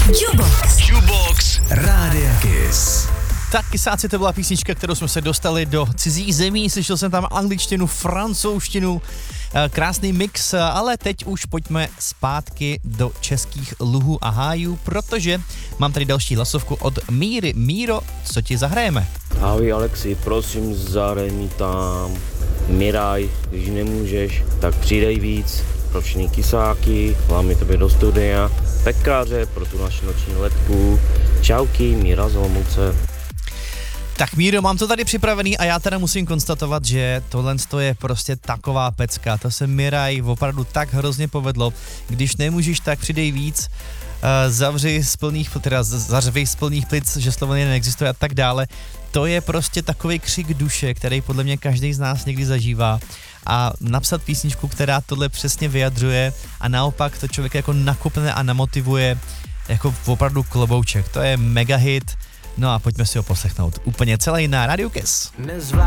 Jukebox Rádia Kiss. Tak, Kysáci, to byla písnička, kterou jsme se dostali do cizích zemí, slyšel jsem tam angličtinu, francouzštinu, krásný mix, ale teď už pojďme zpátky do českých luhů a hájů, protože mám tady další hlasovku od Míry. Míro, co ti zahrajeme? Ahoj Alexi, prosím zahraj mi tam Miraj, když nemůžeš, tak přidej víc pro všechny Kysáky, hlavně tobě do studia, Pekáře pro tu naši noční letku, čauky, Míra z Olomouce. Tak Míro, mám to tady připravený a já teda musím konstatovat, že tohle je prostě taková pecka. To se Miraj opravdu tak hrozně povedlo. Když nemůžeš, tak přidej víc, zařvej z plných plic, že Slovenien neexistuje a tak dále. To je prostě takový křik duše, který podle mě každý z nás někdy zažívá. A napsat písničku, která tohle přesně vyjadřuje a naopak to člověk jako nakopne a namotivuje jako opravdu klobouček. To je mega hit. No a pojďme si ho poslechnout úplně celý na Radio Kiss.